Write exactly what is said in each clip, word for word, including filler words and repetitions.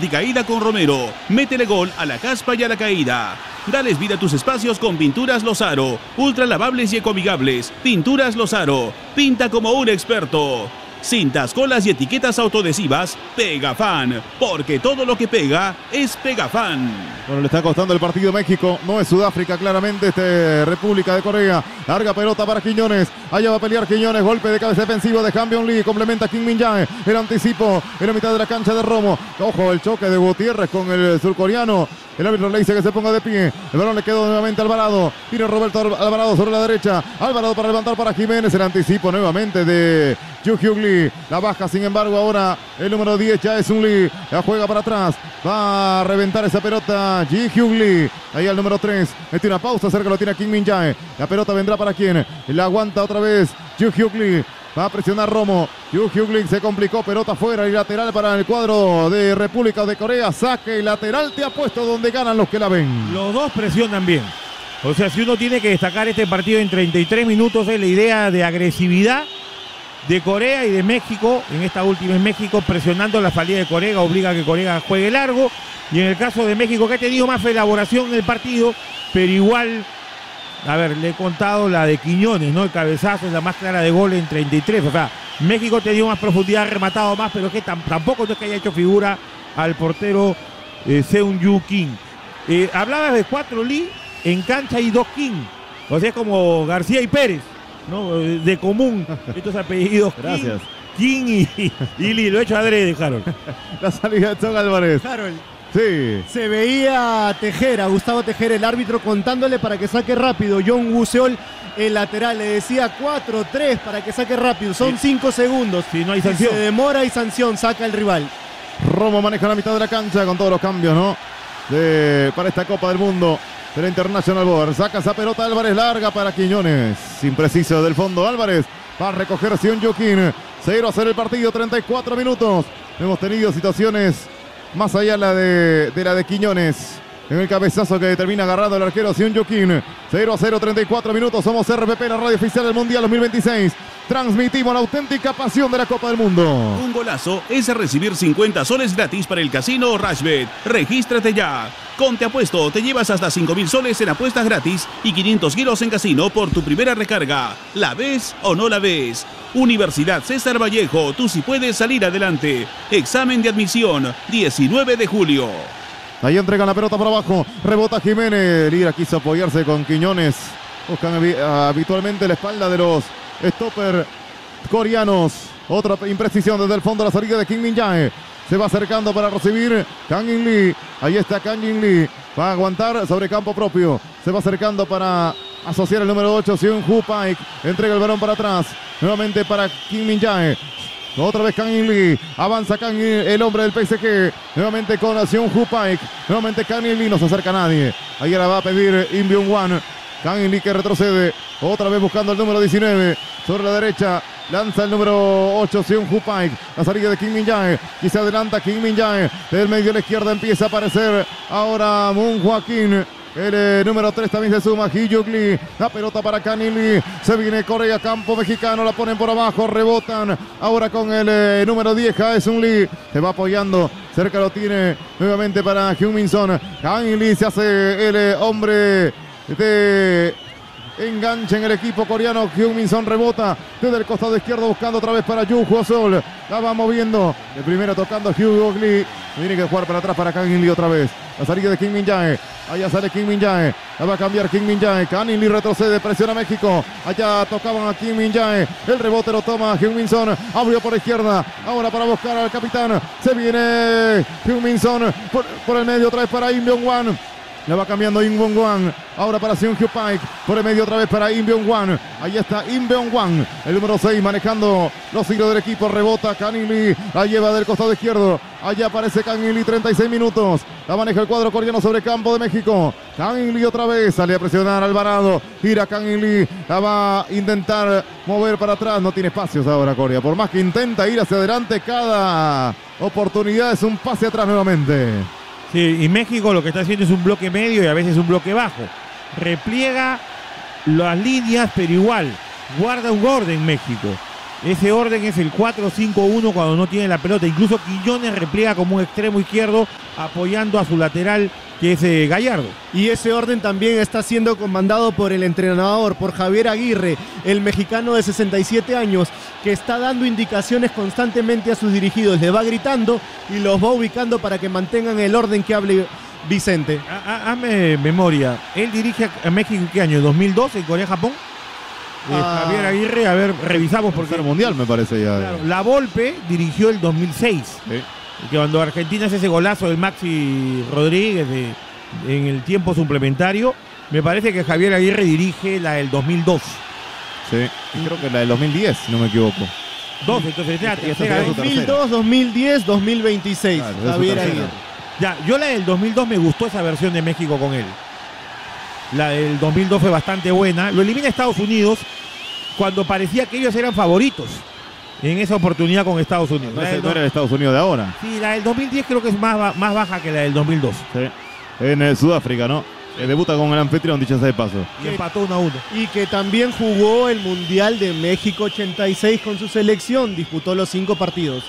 anticaída con Romero. Métele gol a la caspa y a la caída. Dales vida a tus espacios con Pinturas Lozaro. Ultra lavables y ecoamigables. Pinturas Lozaro. Pinta como un experto. Cintas, colas y etiquetas autoadhesivas, Pegafan, porque todo lo que pega es Pegafan. Bueno, le está costando el partido México, no es Sudáfrica claramente, este República de Corea. Larga pelota para Quiñones, allá va a pelear Quiñones, golpe de cabeza defensivo de Hambion Lee, complementa Kim Min-jae, el anticipo en la mitad de la cancha de Romo. Ojo, el choque de Gutiérrez con el surcoreano. El árbitro le dice que se ponga de pie. El balón le quedó nuevamente a Alvarado. Viene Roberto Alvarado sobre la derecha. Alvarado para levantar para Jiménez. El anticipo nuevamente de Yoo Hyuk Lee. La baja, sin embargo, ahora el número diez ya es un Lee. La juega para atrás. Va a reventar esa pelota Yoo Hyuk Lee. Ahí al número tres. Mete una pausa. Cerca lo tiene Kim Min-jae. La pelota vendrá para quién. La aguanta otra vez Yoo Hyuk Lee. Va a presionar Romo. Yoo Hyuk Lee se complicó. Pelota fuera y lateral para el cuadro de República de Corea. Saque y lateral. Te ha puesto donde ganan los que la ven. Los dos presionan bien. O sea, si uno tiene que destacar este partido en treinta y tres minutos es la idea de agresividad de Corea y de México. En esta última en México presionando la salida de Corea. Obliga a que Corea juegue largo. Y en el caso de México, que ha tenido más elaboración en el partido, pero igual... A ver, le he contado la de Quiñones, ¿no? El cabezazo es la más clara de gol en treinta y tres. O sea, México ha tenido más profundidad, ha rematado más, pero que tam tampoco no es que haya hecho figura al portero eh, Seung-Yu Kim. Eh, hablabas de cuatro Lee, en cancha y dos Kim. O sea, es como García y Pérez, ¿no? De común, estos apellidos. Gracias. Kim, Kim y, y Lee. Lo he hecho adrede, Harold. La salida de Tom Álvarez. Harold. Sí. Se veía a Tejera, Gustavo Tejera, el árbitro, contándole para que saque rápido. John Guseol, el lateral, le decía cuatro tres para que saque rápido. Son cinco segundos. Si no hay sanción. Si se demora y sanción, saca el rival. Romo maneja la mitad de la cancha con todos los cambios, ¿no? De, para esta Copa del Mundo de la International Board. Saca esa pelota Álvarez, larga para Quiñones. Impreciso del fondo Álvarez. Va a recoger Seung-Yu Kim. cero a cero el partido, treinta y cuatro minutos. Hemos tenido situaciones más allá la de, de la de Quiñones. En el cabezazo que termina agarrado el arquero Seung-Yu Kim. cero a cero, treinta y cuatro minutos. Somos R P P, la radio oficial del Mundial dos mil veintiséis. Transmitimos la auténtica pasión de la Copa del Mundo. Un golazo es recibir cincuenta soles gratis para el casino Rashbet. Regístrate ya. Con Te Apuesto te llevas hasta cinco mil soles en apuestas gratis y quinientos giros en casino por tu primera recarga. ¿La ves o no la ves? Universidad César Vallejo, tú sí puedes salir adelante. Examen de admisión, diecinueve de julio. Ahí entregan la pelota por abajo. Rebota Jiménez. Lira quiso apoyarse con Quiñones. Buscan habitualmente la espalda de los stopper coreanos. Otra imprecisión desde el fondo, la salida de Kim Min-jae. Se va acercando para recibir Kang In Lee. Ahí está Kang In Lee. Va a aguantar sobre campo propio. Se va acercando para asociar el número ocho, Seung-Hu Paik. Entrega el balón para atrás. Nuevamente para Kim Min-jae. Otra vez Kang In Lee. Avanza Kang In Lee, el hombre del P S G. Nuevamente con Seung-Hu Paik. Nuevamente Kang In Lee. No se acerca a nadie. Ahí la va a pedir Im Byung-hwan. Kang In Lee que retrocede. Otra vez buscando el número diecinueve. Sobre la derecha. Lanza el número ocho, Seung-Hu Paik. La salida de Kim Min-jae. Y se adelanta Kim Min-jae. Del medio a la izquierda empieza a aparecer ahora Moon Hwa-Kim. El eh, número tres también se suma, Yoo Hyuk Lee. La pelota para Kang In Lee. Se viene Corea, campo mexicano. La ponen por abajo, rebotan. Ahora con el eh, número diez, Jae-Sung Lee. Se va apoyando. Cerca lo tiene nuevamente para Heung-min Son. Kang In Lee se hace el eh, hombre de enganche en el equipo coreano. Heung-min Son rebota desde el costado izquierdo buscando otra vez para Yoo Hwa-sol. La va moviendo. De primera tocando Yoo Hyuk Lee. Tiene que jugar para atrás para Kang In Lee otra vez. La salida de Kim Min-jae. Allá sale Kim Min-jae. La va a cambiar Kim Min-jae. Kang In Lee retrocede. Presiona México. Allá tocaban a Kim Min-jae. El rebote lo toma Heung-min Son. Abrió por izquierda. Ahora para buscar al capitán. Se viene Heung-min Son. Por, por el medio otra vez para Im Byung-hwan. Le va cambiando Im Byung-hwan. Ahora para Seung-Hu Paik. Por el medio otra vez para Im Byung-hwan. Ahí está Im Byung-hwan. El número seis manejando los hilos del equipo. Rebota Kang In Lee. La lleva del costado izquierdo. Allá aparece Kang In Lee. treinta y seis minutos. La maneja el cuadro coreano sobre campo de México. Kang In Lee otra vez. Sale a presionar Alvarado. Gira Kang In Lee. La va a intentar mover para atrás. No tiene espacios ahora Corea. Por más que intenta ir hacia adelante, cada oportunidad es un pase atrás nuevamente. Sí, y México lo que está haciendo es un bloque medio y a veces un bloque bajo. Repliega las líneas, pero igual guarda un orden México. ese orden es el cuatro cinco uno cuando no tiene la pelota. Incluso Quiñones repliega como un extremo izquierdo apoyando a su lateral, que es eh, Gallardo. Y ese orden también está siendo comandado por el entrenador, por Javier Aguirre, el mexicano de sesenta y siete años, que está dando indicaciones constantemente a sus dirigidos. Le va gritando y los va ubicando para que mantengan el orden que hable Vicente. Hazme memoria. Él dirige a México ¿en qué año? ¿dos mil dos en Corea-Japón? Eh, Ah. Javier Aguirre, a ver, revisamos porque Tercer mundial me parece ya. claro, la Volpe dirigió el dos mil seis. Sí. Que cuando Argentina hace ese golazo del Maxi Rodríguez de, en el tiempo suplementario, me parece que Javier Aguirre dirige la del dos mil dos. Sí, y creo que la del dos mil diez, si no me equivoco. Dos, entonces es la Esta tercera sería vez. su dos mil dos, dos mil diez, dos mil veintiséis. Claro, es su Javier tercera. Aguirre. Ya, yo la del dos mil dos me gustó esa versión de México con él. La del dos mil dos fue bastante buena. Lo elimina Estados Unidos cuando parecía que ellos eran favoritos en esa oportunidad con Estados Unidos. No, La ese del no do- era el Estados Unidos de ahora. Sí, la del dos mil diez creo que es más, ba- más baja que la del dos mil dos. Sí. En eh, Sudáfrica, ¿no? Eh, debuta con el anfitrión, dicho sea de paso. Y empató uno a uno. Y que también jugó el Mundial de México ochenta y seis con su selección. Disputó los cinco partidos.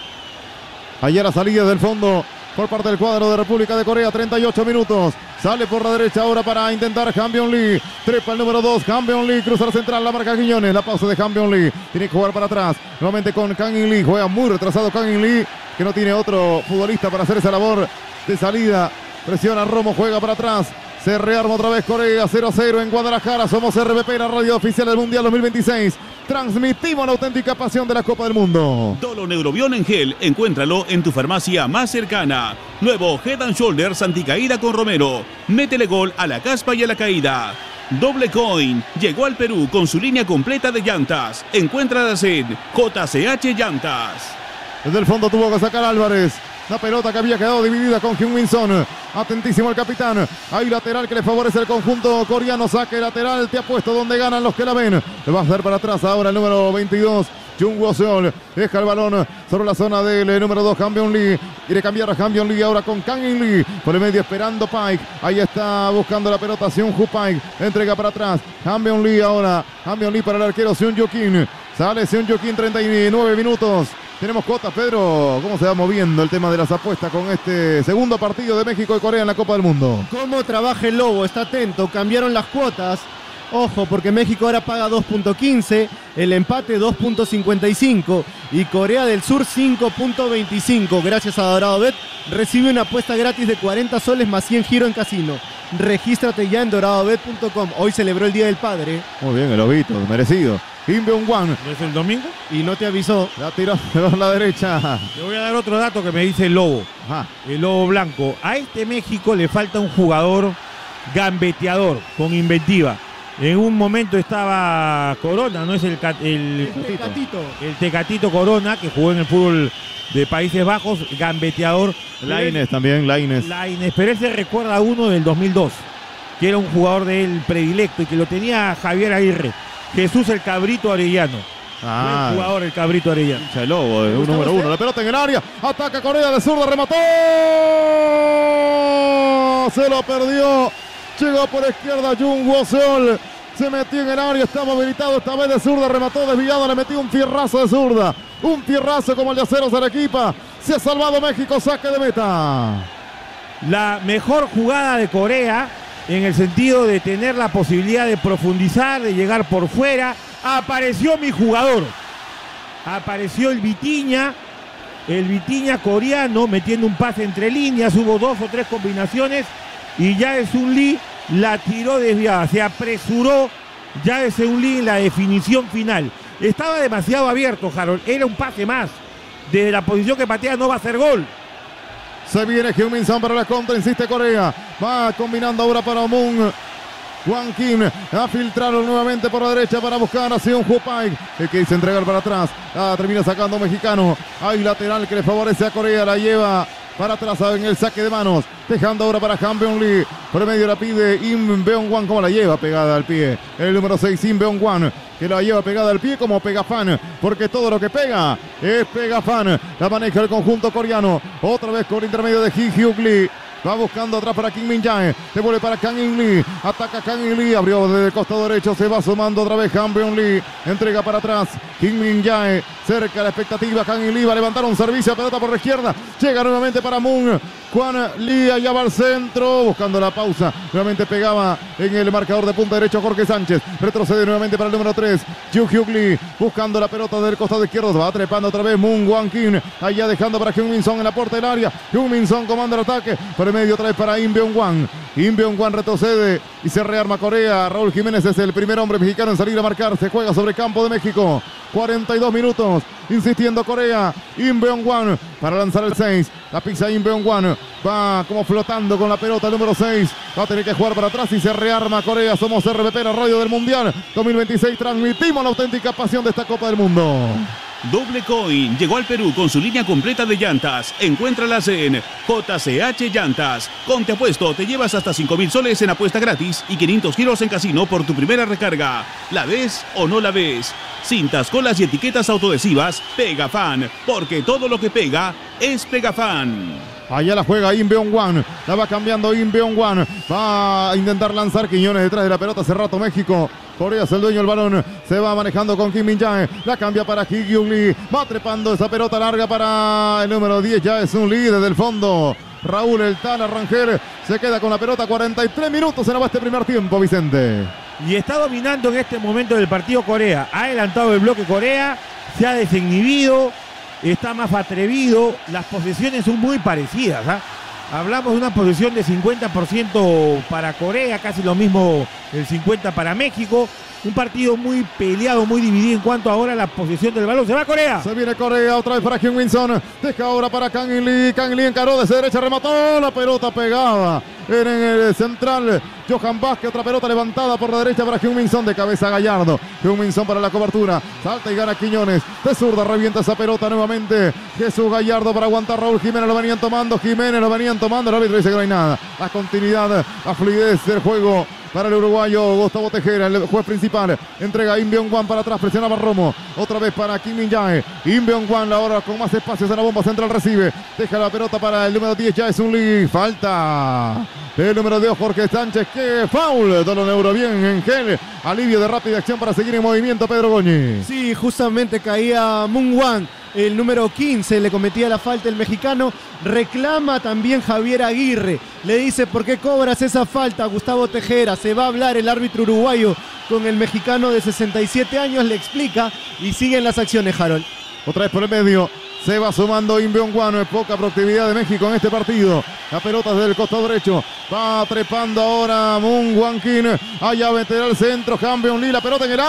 Ayer a salida del fondo por parte del cuadro de República de Corea, treinta y ocho minutos. Sale por la derecha ahora para intentar Han Byung-lee. Trepa el número dos, Han Byung-lee. Cruza la central, la marca Quiñones. La pausa de Han Byung-lee. Tiene que jugar para atrás. Nuevamente con Kang In-lee. Juega muy retrasado Kang In-lee, que no tiene otro futbolista para hacer esa labor de salida. Presiona Romo, juega para atrás. Se rearma otra vez Corea, cero a cero en Guadalajara. Somos R B P, la radio oficial del Mundial dos mil veintiséis. Transmitimos la auténtica pasión de la Copa del Mundo. Dolo Neurobión en gel, encuéntralo en tu farmacia más cercana. Nuevo Head and Shoulders anticaída con Romero. Métele gol a la caspa y a la caída. Doble Coin llegó al Perú con su línea completa de llantas. Encuéntralas en J C H Llantas. Desde el fondo tuvo que sacar Álvarez. La pelota que había quedado dividida con Hyun-Min Son. Atentísimo el capitán. Hay lateral que le favorece el conjunto coreano. Saque lateral. Te apuesto donde ganan los que la ven. Le va a hacer para atrás ahora el número veintidós. Jung Woo-seol deja el balón sobre la zona del eh, número dos, Han Byung-lee. Quiere cambiar a Han Byung-lee ahora con Kang In-lee. Por el medio esperando Pike. Ahí está buscando la pelota Seung-Woo Pike. Entrega para atrás. Han Byung-lee ahora. Han Byung-lee para el arquero Seung-Joo Kim. Sale Seung-Joo Kim, treinta y nueve minutos. Tenemos cuotas, Pedro. ¿Cómo se va moviendo el tema de las apuestas con este segundo partido de México y Corea en la Copa del Mundo? ¿Cómo trabaja el Lobo? Está atento. Cambiaron las cuotas. Ojo, porque México ahora paga dos punto quince, el empate dos punto cincuenta y cinco y Corea del Sur cinco punto veinticinco. Gracias a Dorado Bet, recibe una apuesta gratis de cuarenta soles más cien giro en casino. Regístrate ya en dorado bet punto com. Hoy celebró el Día del Padre Muy bien, el Obito, merecido. Kim Byung-wan ¿No es el domingo? y no te avisó. la tiró por la derecha. Le voy a dar otro dato que me dice el Lobo. Ajá. El Lobo Blanco. A este México le falta un jugador gambeteador, con inventiva. En un momento estaba Corona, ¿no es el, ca- el, El Tecatito. el Tecatito Corona, que jugó en el fútbol de Países Bajos, gambeteador. Lainez también, Lainez. Lainez, pero él se recuerda a uno del dos mil dos, que era un jugador de él predilecto y que lo tenía Javier Aguirre. Jesús el Cabrito Arellano. Ah, Buen jugador el Cabrito Arellano. hincha el Lobo, eh, un gusta número usted? uno. La pelota en el área. Ataca Corea de zurda, remató. Se lo perdió. Llegó por izquierda Jung Woo-seol. Se metió en el área, estaba habilitado esta vez de zurda, remató desviado, le metió un fierrazo de zurda. Un fierrazo como el de Aceros Arequipa. Se ha salvado México, saque de meta. La mejor jugada de Corea en el sentido de tener la posibilidad de profundizar, de llegar por fuera. Apareció mi jugador. Apareció el Vitinha. El Vitinha coreano metiendo un pase entre líneas. Hubo dos o tres combinaciones. Y Jae-Seung Lee la tiró desviada. Se apresuró Jae-Seung Lee en la definición final. Estaba demasiado abierto, Harold. Era un pase más. Desde la posición que patea no va a ser gol. Se viene Hyun-Min Son para la contra, insiste Corea. Va combinando ahora para Moon. Hwang Kim a filtrarlo nuevamente por la derecha para buscar a Seung-Woo Pike. El que dice entregar para atrás. Ah, termina sacando mexicano. Hay lateral que le favorece a Corea. La lleva para atrás en el saque de manos. Dejando ahora para Han Byung-lee. Por el medio la pide Im Beong-wan. ¿Cómo la lleva pegada al pie? El número seis, Im Beong-wan. Que la lleva pegada al pie como Pegafan. Porque todo lo que pega es Pegafan. La maneja el conjunto coreano. Otra vez con intermedio de Ji Hyuk Lee. Va buscando atrás para Kim Min Jae. Devuelve para Kang In Lee. Ataca Kang In Lee. Abrió desde el costado derecho. Se va sumando otra vez Han Beon Lee. Entrega para atrás. Kim Min Jae. Cerca de la expectativa. Kang In Lee va a levantar un servicio. Pelota por la izquierda. Llega nuevamente para Moon. Kwan Lee allá va al centro. Buscando la pausa. Nuevamente pegaba en el marcador de punta derecho Jorge Sánchez. Retrocede nuevamente para el número tres. Ju Hyuk Lee. Buscando la pelota del costado izquierdo. Va trepando otra vez Moon Wan Kim. Allá dejando para Hyun Min Son en la puerta del área. Hyun Min Son comanda el ataque. Por el medio otra vez para Im Beon Wan. Im Beon Wan retrocede y se rearma Corea. Raúl Jiménez es el primer hombre mexicano en salir a marcar. Se juega sobre campo de México. cuarenta y dos minutos. Insistiendo Corea. Im Beon Wan para lanzar el seis. La pisa Im Beon Wan. Va como flotando con la pelota el número seis. Va a tener que jugar para atrás y se rearma Corea. Somos R B P, la radio del Mundial dos mil veintiséis. Transmitimos la auténtica pasión de esta Copa del Mundo. Doble Coin llegó al Perú con su línea completa de llantas. Encuéntralas en J C H Llantas. Con Te Apuesto te llevas hasta cinco mil soles en apuesta gratis y quinientos giros en casino por tu primera recarga. ¿La ves o no la ves? Cintas, colas y etiquetas autoadhesivas Pegafan, porque todo lo que pega es Pegafan. Allá la juega Im Beon Wan. La va cambiando Im Beon Wan. Va a intentar lanzar Quiñones detrás de la pelota. Hace rato México. Corea es el dueño del balón. Se va manejando con Kim Min Jae. La cambia para Ki Hyuk Lee. Va trepando esa pelota larga para el número diez. Ya es un líder del fondo. Raúl El Tala Rangel se queda con la pelota. cuarenta y tres minutos se nos va este primer tiempo, Vicente. Y está dominando en este momento del partido Corea. Ha adelantado el bloque Corea. Se ha desinhibido. Está más atrevido. Las posesiones son muy parecidas, ¿eh? Hablamos de una posesión de cincuenta por ciento para Corea, casi lo mismo el cincuenta por ciento para México. Un partido muy peleado, muy dividido en cuanto ahora a la posesión del balón. Se va Corea. Se viene Corea otra vez para Hyun Min Son. Deja ahora para Kang In Lee. Kang In Lee encaró desde derecha, remató la pelota pegada en el central. Johan Vázquez, otra pelota levantada por la derecha para Hyun Min Son, de cabeza Gallardo. Hyun Min Son para la cobertura. Salta y gana Quiñones. De zurda revienta esa pelota nuevamente. Jesús Gallardo para aguantar Raúl Jiménez. Lo venían tomando. Jiménez lo venían tomando. El árbitro dice que no hay nada. La continuidad, la fluidez del juego para el uruguayo Gustavo Tejera, el juez principal. Entrega Im Beon Wan para atrás, presionaba Romo. Otra vez para Kim Min Jae. Im Beon Wan ahora con más espacios en la bomba central recibe. Deja la pelota para el número diez, ya es un Lee. Falta el número dos, Jorge Sánchez. ¡Qué foul! Todo lo neuro bien en gel. Alivio de rápida acción para seguir en movimiento, Pedro Goñi. Sí, justamente caía Moon Wan. El número quince le cometía la falta el mexicano. Reclama también Javier Aguirre. Le dice: ¿por qué cobras esa falta, Gustavo Tejera? Se va a hablar el árbitro uruguayo con el mexicano de sesenta y siete años. Le explica y siguen las acciones, Harold. Otra vez por el medio. Se va sumando Im Beon Wan. Poca productividad de México en este partido. La pelota desde el costado derecho. Va trepando ahora Moon Wan Kim. Allá meterá el centro. Han Beon Lee. La pelota en el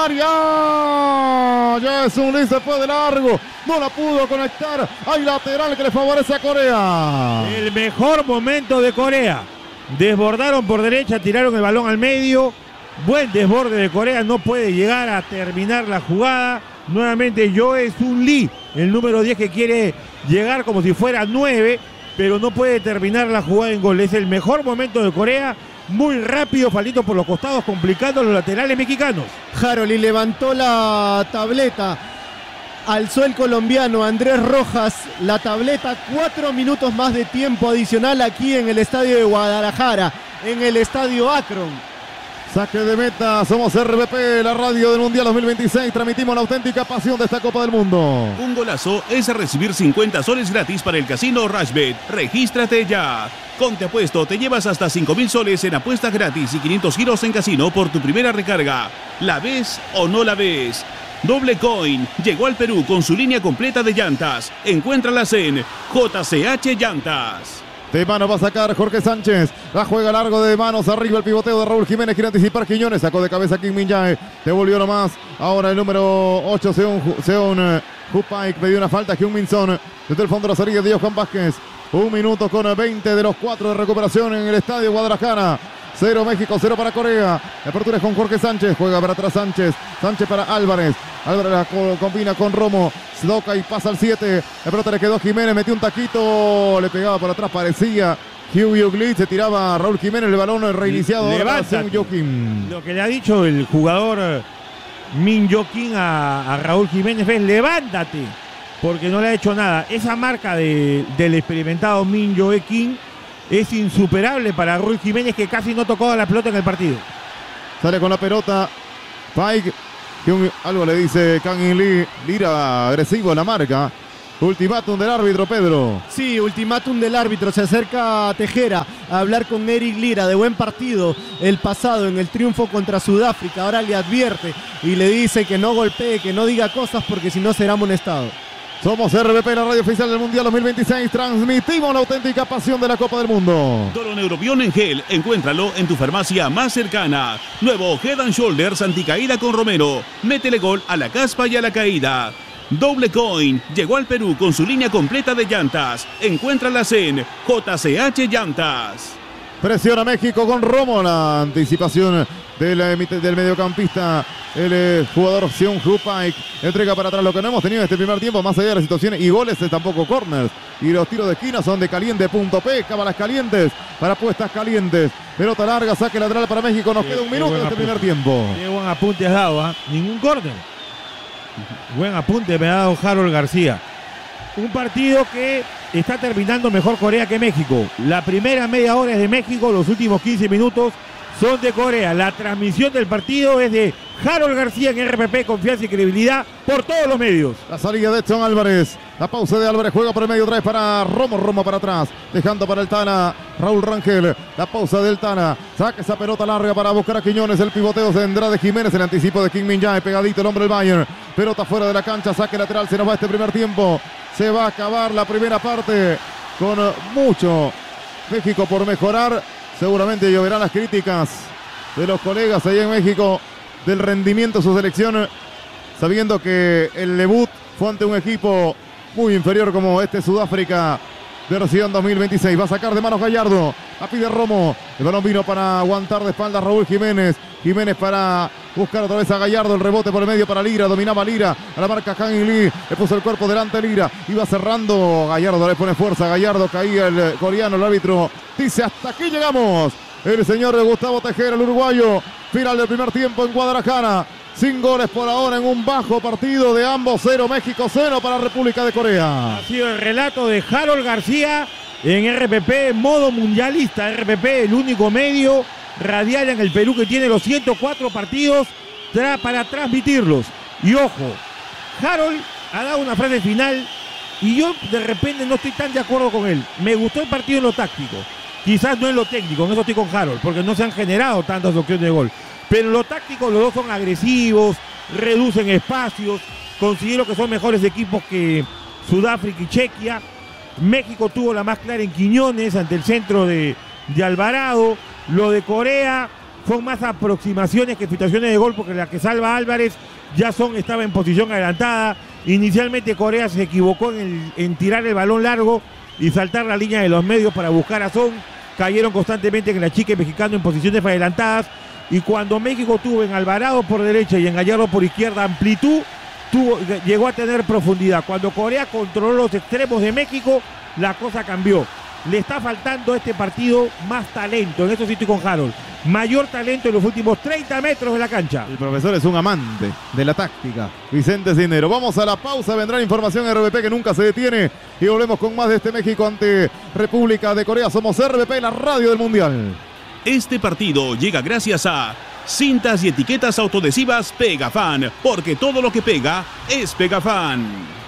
área. Ya es un Lee. Se fue de largo. No la pudo conectar. Hay lateral que le favorece a Corea. El mejor momento de Corea. Desbordaron por derecha. Tiraron el balón al medio. Buen desborde de Corea. No puede llegar a terminar la jugada. Nuevamente Joe Sun Lee, el número diez, que quiere llegar como si fuera nueve, pero no puede terminar la jugada en gol. Es el mejor momento de Corea, muy rápido, faldito por los costados, complicando a los laterales mexicanos. Harold, y levantó la tableta. Alzó el colombiano Andrés Rojas la tableta. Cuatro minutos más de tiempo adicional aquí en el estadio de Guadalajara, en el estadio Akron. Saque de meta, somos R B P, la radio del Mundial dos mil veintiséis. Transmitimos la auténtica pasión de esta Copa del Mundo. Un golazo es recibir cincuenta soles gratis para el casino Rashbet. Regístrate ya. Con Te Apuesto te llevas hasta cinco mil soles en apuestas gratis y quinientos giros en casino por tu primera recarga. ¿La ves o no la ves? Doble Coin llegó al Perú con su línea completa de llantas. Encuéntralas en J C H Llantas. De mano va a sacar Jorge Sánchez. La juega largo de manos arriba. El pivoteo de Raúl Jiménez. Quiere anticipar Quiñones. Sacó de cabeza Kim Min Jae. Devolvió nomás. Ahora el número ocho, Seon, Seon Hupaik. Pidió una falta. Hyun Min Son. Desde el fondo de la salida de Johan Vázquez. Un minuto con veinte de los cuatro de recuperación en el estadio Guadalajara. Cero México, cero para Corea. La apertura es con Jorge Sánchez. Juega para atrás Sánchez. Sánchez para Álvarez. Álvarez la co combina con Romo. Doca y pasa al siete. La pelota le quedó a Jiménez. Metió un taquito. Le pegaba por atrás. Parecía Hyun Hyuk Lee. Se tiraba Raúl Jiménez. El balón reiniciado. Levántate. Lo que le ha dicho el jugador Min Jo Kim a, a Raúl Jiménez es: levántate. Porque no le ha hecho nada. Esa marca de, del experimentado Min Jo Kim es insuperable para Raúl Jiménez, que casi no tocaba la pelota en el partido. Sale con la pelota Pike, que un, algo le dice Kang In Lee. Lira agresivo en la marca. Ultimátum del árbitro, Pedro. Sí, ultimátum del árbitro. Se acerca a Tejera a hablar con Eric Lira. De buen partido el pasado en el triunfo contra Sudáfrica. Ahora le advierte y le dice que no golpee, que no diga cosas, porque si no será amonestado. Somos R B P, la radio oficial del Mundial dos mil veintiséis. Transmitimos la auténtica pasión de la Copa del Mundo. Doloneurobión en gel, encuéntralo en tu farmacia más cercana. Nuevo Head and Shoulders anticaída con Romero. Métele gol a la caspa y a la caída. Doble Coin llegó al Perú con su línea completa de llantas. Encuéntralas en J C H Llantas. Presiona México con Romo. La anticipación del, del mediocampista, el eh, jugador opción Hu Pike. Entrega para atrás, lo que no hemos tenido en este primer tiempo, más allá de las situaciones y goles, es tampoco corners. Y los tiros de esquina son de caliente punto P. Cábalas calientes para puestas calientes. Pelota larga, saque lateral para México. Nos Qué, queda un minuto en este apunte. primer tiempo. Qué buen apunte has dado, ¿eh? Ningún córner. Buen apunte me ha dado Harold García. Un partido que está terminando mejor Corea que México. La primera media hora es de México, los últimos quince minutos son de Corea. La transmisión del partido es de Harold García en R P P, confianza y credibilidad por todos los medios. La salida de Edson Álvarez. La pausa de Álvarez, juega por el medio, trae para Romo, Romo para atrás, dejando para el Tana, Raúl Rangel. La pausa del Tana, saca esa pelota larga para buscar a Quiñones. El pivoteo vendrá de Jiménez, el anticipo de Kim Min Jae, pegadito el hombre del Bayern. Pelota fuera de la cancha, saque lateral, se nos va este primer tiempo. Se va a acabar la primera parte con mucho México por mejorar. Seguramente lloverán las críticas de los colegas allá en México del rendimiento de su selección, sabiendo que el debut fue ante un equipo muy inferior como este Sudáfrica versión dos mil veintiséis. Va a sacar de manos Gallardo, a pide Romo, el balón vino para aguantar de espaldas Raúl Jiménez. Jiménez para buscar otra vez a Gallardo, el rebote por el medio para Lira, dominaba Lira, a la marca Kang In Lee, le puso el cuerpo delante Lira, iba cerrando Gallardo, le pone fuerza, Gallardo, caía el coreano, el árbitro dice hasta aquí llegamos. El señor Gustavo Tejera, el uruguayo, final del primer tiempo en Guadalajara. Sin goles por ahora en un bajo partido de ambos, cero México, cero para República de Corea. Ha sido el relato de Harold García en R P P, modo mundialista. R P P, el único medio radial en el Perú que tiene los ciento cuatro partidos tra para transmitirlos. Y ojo, Harold ha dado una frase final y yo de repente no estoy tan de acuerdo con él. Me gustó el partido en lo táctico, quizás no en lo técnico, en eso estoy con Harold, porque no se han generado tantas opciones de gol. Pero en lo táctico los dos son agresivos, reducen espacios, considero que son mejores equipos que Sudáfrica y Chequia. México tuvo la más clara en Quiñones ante el centro de, de Alvarado. Lo de Corea son más aproximaciones que situaciones de gol, porque la que salva Álvarez ya son, estaba en posición adelantada. Inicialmente Corea se equivocó en, el, en tirar el balón largo y saltar la línea de los medios para buscar a Son. Cayeron constantemente en la chique mexicano en posiciones adelantadas. Y cuando México tuvo en Alvarado por derecha y en Gallardo por izquierda amplitud, tuvo, llegó a tener profundidad. Cuando Corea controló los extremos de México, la cosa cambió. Le está faltando a este partido más talento, en eso sí estoy con Harold. Mayor talento en los últimos treinta metros de la cancha. El profesor es un amante de la táctica, Vicente Cisnero. Vamos a la pausa, vendrá información R B P que nunca se detiene. Y volvemos con más de este México ante República de Corea. Somos R B P, la radio del Mundial. Este partido llega gracias a cintas y etiquetas autoadhesivas Pegafan, porque todo lo que pega es Pegafan.